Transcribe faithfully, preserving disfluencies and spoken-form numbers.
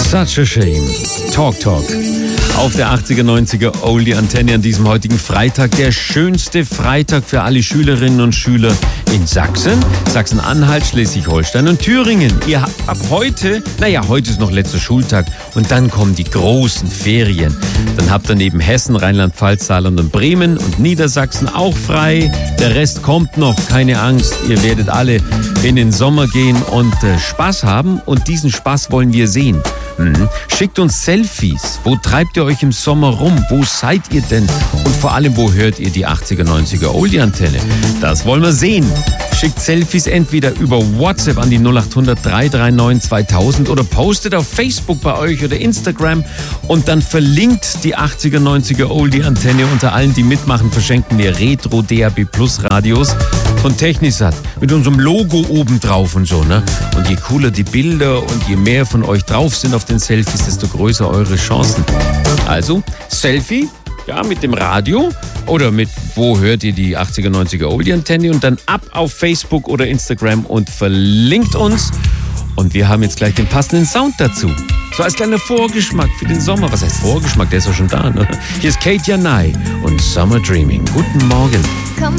Such a shame. Talk Talk. Auf der achtziger, neunziger Oldie Antenne an diesem heutigen Freitag. Der schönste Freitag für alle Schülerinnen und Schüler in Sachsen, Sachsen-Anhalt, Schleswig-Holstein und Thüringen. Ihr habt ab heute, naja, heute ist noch letzter Schultag und dann kommen die großen Ferien. Dann habt ihr neben Hessen, Rheinland-Pfalz, Saarland und Bremen und Niedersachsen auch frei. Der Rest kommt noch, keine Angst. Ihr werdet alle in den Sommer gehen und äh, Spaß haben und diesen Spaß wollen wir sehen. Mhm. Schickt uns Selfies. Wo treibt ihr euch im Sommer rum? Wo seid ihr denn? Und vor allem, wo hört ihr die achtziger, neunziger Oldie Antenne? Das wollen wir sehen. Schickt Selfies entweder über WhatsApp an die null acht hundert, drei drei neun, zweitausend oder postet auf Facebook bei euch oder Instagram und dann verlinkt die achtziger, neunziger Oldie Antenne. Unter allen, die mitmachen, verschenken wir Retro D A B Plus Radios von Technisat mit unserem Logo oben drauf und so, ne? Und je cooler die Bilder und je mehr von euch drauf sind auf den Selfies, desto größer eure Chancen. Also, Selfie, ja, mit dem Radio oder mit wo hört ihr die achtziger, neunziger Oldie Antenne und dann ab auf Facebook oder Instagram und verlinkt uns. Und wir haben jetzt gleich den passenden Sound dazu. So als kleiner Vorgeschmack für den Sommer. Was heißt Vorgeschmack? Der ist ja schon da, ne? Hier ist Kate Janai und Summer Dreaming. Guten Morgen. Come